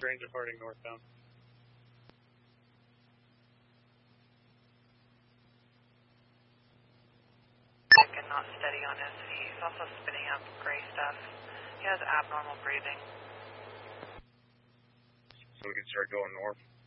Train departing northbound. And not steady on his feet. He's also spitting up gray stuff. He has abnormal breathing. So we can start going north.